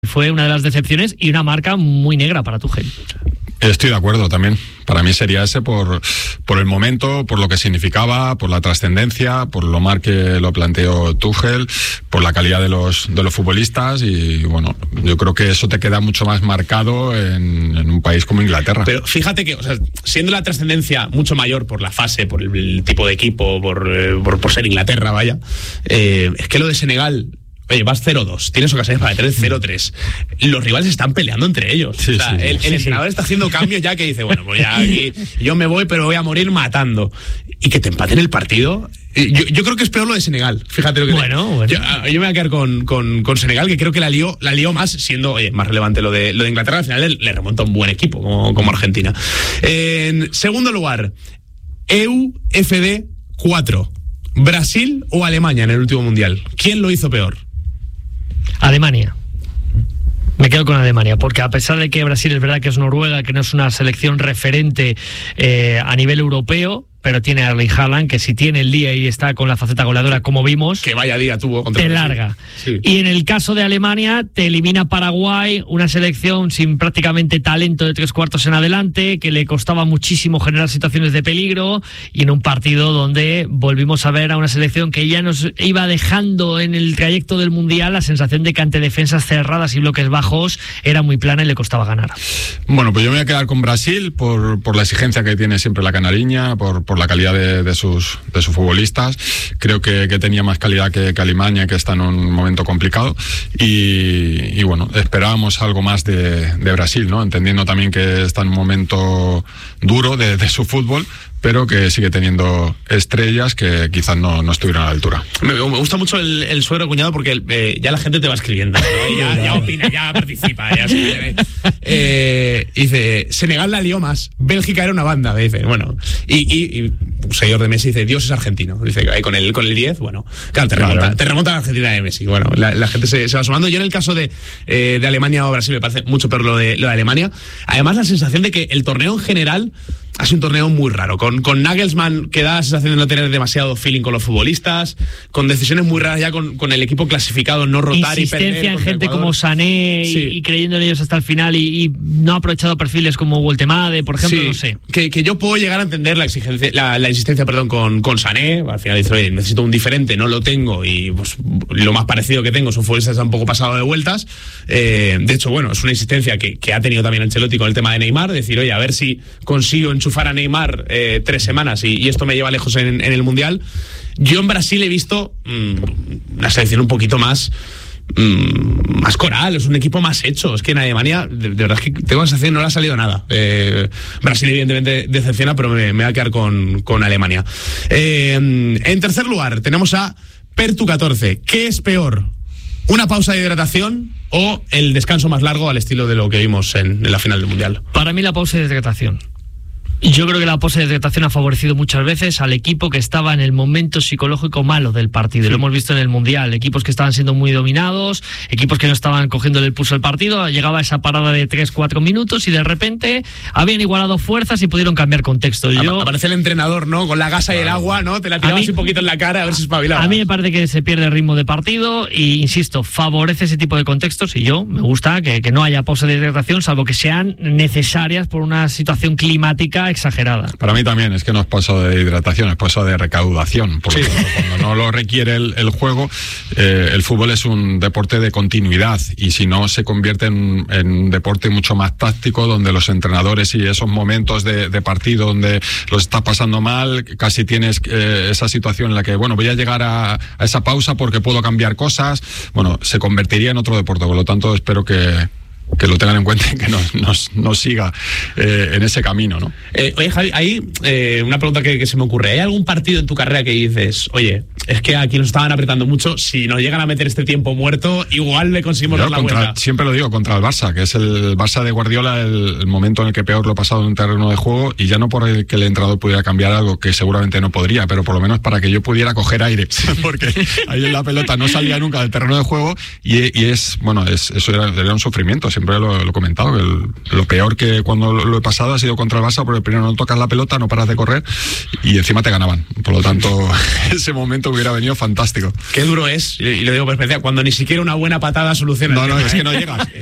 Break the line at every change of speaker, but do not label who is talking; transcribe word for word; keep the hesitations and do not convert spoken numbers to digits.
Fue una de las decepciones y una marca muy negra para Tuchel.
Estoy de acuerdo también. Para mí sería ese por, por el momento, por lo que significaba, por la trascendencia, por lo mal que lo planteó Tuchel, por la calidad de los, de los futbolistas y bueno, yo creo que eso te queda mucho más marcado en, en un país como Inglaterra.
Pero fíjate que, o sea, siendo la trascendencia mucho mayor por la fase, por el, el tipo de equipo, por, eh, por, por ser Inglaterra, vaya, eh, es que lo de Senegal... Oye, vas cero dos, tienes ocasiones para meter el cero tres. Los rivales están peleando entre ellos. Sí, o sea, sí, el, el sí, entrenador sí. está haciendo cambios ya que dice, bueno, pues ya aquí yo me voy, pero voy a morir matando. Y que te empaten el partido. Yo, yo creo que es peor lo de Senegal. Fíjate lo que
bueno,
te...
bueno.
Yo, yo me voy a quedar con, con, con Senegal, que creo que la lió, la lió más, siendo oye, más relevante lo de, lo de Inglaterra. Al final le, le remonta un buen equipo, como, como Argentina. En segundo lugar, E U F D cuatro. ¿Brasil o Alemania en el último mundial? ¿Quién lo hizo peor?
Alemania. Me quedo con Alemania, porque a pesar de que Brasil es verdad que es Noruega, que no es una selección referente eh, a nivel europeo, pero tiene a Erling Haaland, que si tiene el día y está con la faceta goleadora, como vimos,
que vaya día tuvo contra
te larga. Sí. Y en el caso de Alemania, te elimina Paraguay, una selección sin prácticamente talento de tres cuartos en adelante, que le costaba muchísimo generar situaciones de peligro, y en un partido donde volvimos a ver a una selección que ya nos iba dejando en el trayecto del Mundial la sensación de que ante defensas cerradas y bloques bajos era muy plana y le costaba ganar.
Bueno, pues yo me voy a quedar con Brasil por, por la exigencia que tiene siempre la canariña, por por la calidad de, de sus de sus futbolistas. Creo que, que tenía más calidad que, que Alemania, que está en un momento complicado y, y bueno, esperábamos algo más de, de Brasil, ¿no? Entendiendo también que está en un momento duro de, de su fútbol, pero que sigue teniendo estrellas que quizás no, no estuvieran a la altura.
Me, me gusta mucho el, el suegro cuñado porque eh, ya la gente te va escribiendo, ¿no? ya, ya opina, ya participa. Ya se, eh, dice, Senegal la lió más, Bélgica era una banda, me dice, bueno, y, y, y un seguidor de Messi dice, Dios es argentino, dice, con el, con el diez, bueno, claro, te remonta, claro. te remonta a la Argentina de Messi, bueno, la, la gente se, se va sumando. Yo en el caso de, eh, de Alemania o Brasil me parece mucho peor lo de, lo de Alemania, además la sensación de que el torneo en general ha sido un torneo muy raro, con, con Nagelsmann que da la sensación de no tener demasiado feeling con los futbolistas, con decisiones muy raras ya con, con el equipo clasificado, no rotar y perder.
Insistencia en gente como Sané sí. y, y creyendo en ellos hasta el final y, y no ha aprovechado perfiles como Voltemade, por ejemplo, sí. no sé.
Que, que yo puedo llegar a entender la exigencia, la, la insistencia, perdón, con, con Sané. Al final dice, oye, necesito un diferente, no lo tengo y pues lo más parecido que tengo son futbolistas un poco pasado de vueltas. Eh, de hecho, bueno, es una insistencia que, que ha tenido también Ancelotti con el tema de Neymar, decir, oye, a ver si consigo enchufar a Neymar eh, tres semanas y, y esto me lleva lejos en, en el Mundial. Yo en Brasil he visto mmm, una selección un poquito más mmm, más coral, es un equipo más hecho. Es que en Alemania, de, de verdad es que tengo la sensación que no le ha salido nada. Eh, Brasil evidentemente decepciona, pero me, me voy a quedar con, con Alemania. Eh, en tercer lugar tenemos a Pertu catorce. ¿Qué es peor? ¿Una pausa de hidratación o el descanso más largo al estilo de lo que vimos en, en la final del Mundial?
Para mí la pausa de hidratación. Yo creo que la pose de hidratación ha favorecido muchas veces al equipo que estaba en el momento psicológico malo del partido. Sí. Lo hemos visto en el Mundial. Equipos que estaban siendo muy dominados, equipos que no estaban cogiendo el pulso del partido. Llegaba esa parada de tres cuatro minutos y de repente habían igualado fuerzas y pudieron cambiar contexto. Yo,
Aparece el entrenador, ¿no? Con la gasa y el agua, ¿no? Te la tirabas un poquito en la cara a ver si espabilaba.
A mí me parece que se pierde el ritmo de partido y, insisto, favorece ese tipo de contextos y yo me gusta que, que no haya pausa de hidratación, salvo que sean necesarias por una situación climática exagerada.
Para mí también es que no es paso de hidratación, es paso de recaudación, porque sí. cuando no lo requiere el, el juego, eh, el fútbol es un deporte de continuidad y si no se convierte en, en un deporte mucho más táctico, donde los entrenadores y esos momentos de, de partido donde los estás pasando mal, casi tienes eh, esa situación en la que, bueno, voy a llegar a, a esa pausa porque puedo cambiar cosas, bueno, se convertiría en otro deporte, por lo tanto espero que que lo tengan en cuenta y que nos, nos, nos siga eh, en ese camino, ¿no?
Eh, oye, Javi, hay eh, una pregunta que, que se me ocurre. ¿Hay algún partido en tu carrera que dices, oye, es que aquí nos estaban apretando mucho, si nos llegan a meter este tiempo muerto, igual le conseguimos dar la
contra,
vuelta?
Siempre lo digo, contra el Barça, que es el Barça de Guardiola, el, el momento en el que peor lo he pasado en un terreno de juego, y ya no por el que el entrenador pudiera cambiar algo, que seguramente no podría, pero por lo menos para que yo pudiera coger aire, porque ahí en la pelota no salía nunca del terreno de juego, y, y es, bueno, es, eso era, era un sufrimiento, siempre lo, lo he comentado, el, lo peor que cuando lo, lo he pasado ha sido contra el Barça, porque primero no tocas la pelota, no paras de correr, y encima te ganaban, por lo tanto, ese momento hubiera venido fantástico.
Qué duro es, y lo digo por experiencia, cuando ni siquiera una buena patada soluciona.
No,
el
no,
tema,
es
¿eh?
que no llegas.